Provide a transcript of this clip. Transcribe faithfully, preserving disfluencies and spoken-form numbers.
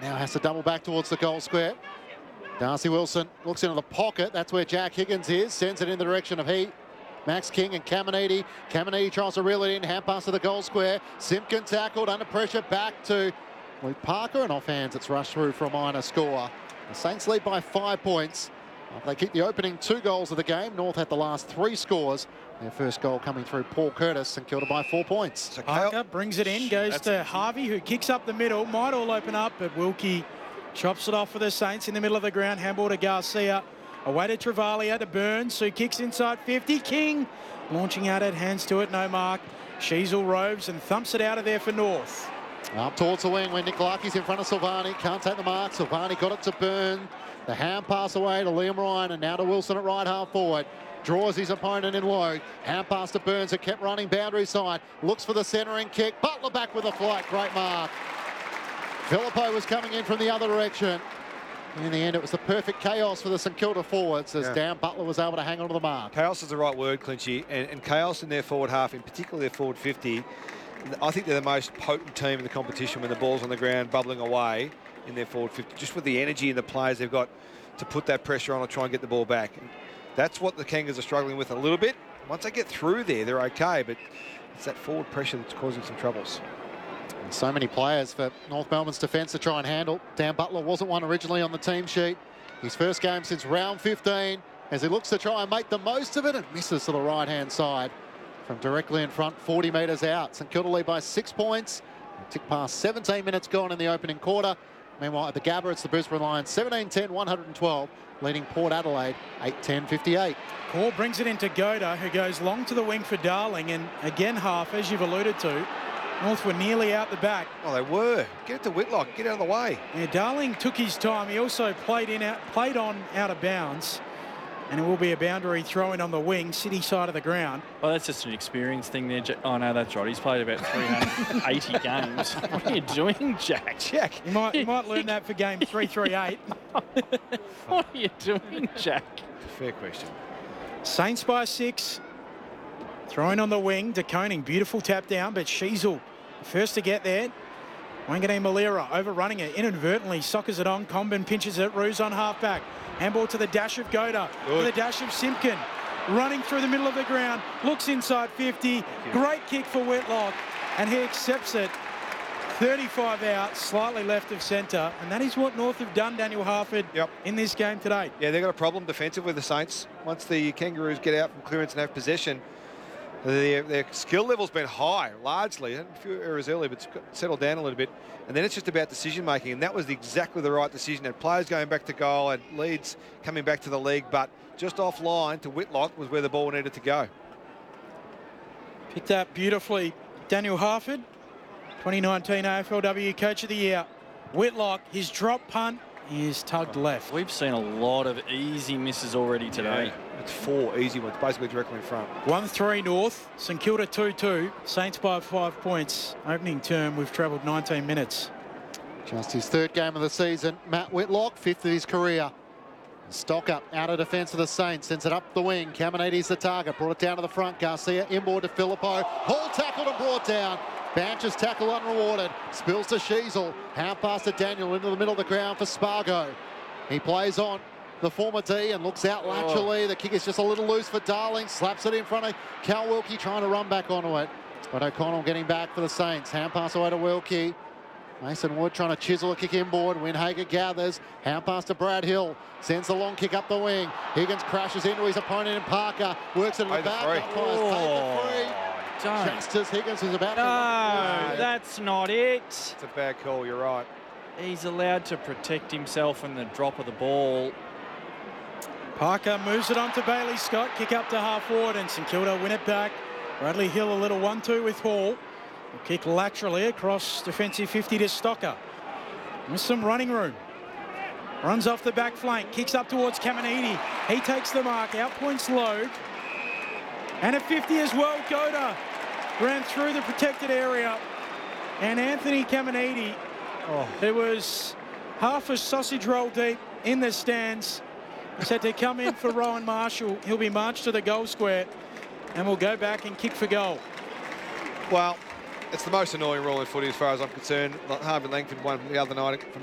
Now has to double back towards the goal square. Darcy Wilson looks into the pocket. That's where Jack Higgins is. Sends it in the direction of he. Max King and Caminiti. Caminiti tries to reel it in. Hand pass to the goal square. Simpkin tackled under pressure. Back to Luke Parker. And off hands, it's rushed through for a minor score. The Saints lead by five points. They keep the opening two goals of the game. North had the last three scores. Their first goal coming through Paul Curtis, St Kilda by four points. So Parker brings it in, goes That's to easy. Harvey, who kicks up the middle. Might all open up, but Wilkie chops it off for the Saints in the middle of the ground. Handball to Garcia. Away to Travalia, to Burns, who kicks inside fifty. King launching out at hands to it, no mark. Sheasel roves and thumps it out of there for North. Up towards the wing when Nick Larkey's in front of Silvani. Can't take the mark. Silvani got it to Burn. The hand pass away to Liam Ryan and now to Wilson at right half forward. Draws his opponent in low. Hand pass to Burns, who kept running boundary side. Looks for the centering kick. Butler back with a flight. Great mark. Filippo was coming in from the other direction. In the end, it was the perfect chaos for the St Kilda forwards as Yeah. Dan Butler was able to hang on to the mark. Chaos is the right word, Clinchy, and, and chaos in their forward half, in particular their forward fifty. I think they're the most potent team in the competition when the ball's on the ground, bubbling away in their forward fifty, just with the energy and the players they've got to put that pressure on and try and get the ball back. And that's what the Kangas are struggling with a little bit. Once they get through there, they're okay, but it's that forward pressure that's causing some troubles. And so many players for North Melbourne's defence to try and handle. Dan Butler wasn't one originally on the team sheet. His first game since round fifteen as he looks to try and make the most of it and misses to the right-hand side from directly in front, forty metres out. St Kilda lead by six points. Tick past seventeen minutes gone in the opening quarter. Meanwhile, at the Gabba, it's the Brisbane Lions, seventeen ten, one hundred twelve, leading Port Adelaide, eight ten, fifty-eight. Core brings it into Goda, who goes long to the wing for Darling. And again, half, as you've alluded to, North were nearly out the back. Oh, they were. Get it to Whitlock. Get out of the way. Yeah, Darling took his time. He also played in out, played on out of bounds. And it will be a boundary throw-in on the wing, city side of the ground. Well, that's just an experience thing there. Ja- Oh, no, that's right. He's played about three hundred eighty games. What are you doing, Jack? Jack. You might, you might learn that for game three three eight. What are you doing, Jack? Fair question. Saints by six. Throwing on the wing. De Koning, beautiful tap down, but Sheasel first to get there. Wangane Malira overrunning it inadvertently, soccers it on. Combin pinches it. Ruse on halfback. Handball to the dash of Goda. To the dash of Simpkin. Running through the middle of the ground. Looks inside fifty. Great kick for Whitlock. And he accepts it. thirty-five out, slightly left of centre. And that is what North have done, Daniel Harford, Yep. in this game today. Yeah, they've got a problem defensively with the Saints. Once the Kangaroos get out from clearance and have possession, their, their skill level's been high, largely. A few errors early, but it's got settled down a little bit. And then it's just about decision-making, and that was the, exactly the right decision. And players going back to goal and Leeds coming back to the league, but just offline to Whitlock was where the ball needed to go. Picked up beautifully. Daniel Harford, twenty nineteen A F L W Coach of the Year. Whitlock, his drop punt is tugged left. We've seen a lot of easy misses already today. Yeah, it's four easy ones, basically directly in front. one three North, St Kilda two two, Saints by five points. Opening term, we've travelled nineteen minutes. Just his third game of the season. Matt Whitlock, fifth of his career. Stocker out of defence of the Saints, sends it up the wing. Caminiti's the target, brought it down to the front. Garcia inboard to Filippo. Hall tackled and brought down. Banches tackle unrewarded. Spills to Sheasel. Half pass to Daniel into the middle of the ground for Spargo. He plays on the former D and looks out laterally. The kick is just a little loose for Darling. Slaps it in front of Cal Wilkie trying to run back onto it. But O'Connell getting back for the Saints. Hand pass away to Wilkie. Mason Wood trying to chisel a kick inboard. Winhager gathers. Hand pass to Brad Hill. Sends the long kick up the wing. Higgins crashes into his opponent in Parker. Works it in the Play the back. free. Umpires take the free. Don't. Just as Higgins is about to... No, that's not it. It's a bad call, you're right. He's allowed to protect himself in the drop of the ball. Parker moves it on to Bailey Scott. Kick up to half forward and St Kilda win it back. Bradley Hill a little one two with Hall. Kick laterally across defensive fifty to Stocker. With some running room. Runs off the back flank. Kicks up towards Caminiti. He takes the mark. Out points load. And at fifty as well, Goda ran through the protected area. And Anthony Caminiti, oh, it was half a sausage roll deep in the stands. He's had to come in for Rowan Marshall. He'll be marched to the goal square and will go back and kick for goal. Well, it's the most annoying rule in footy as far as I'm concerned. Harvey Langford won the other night from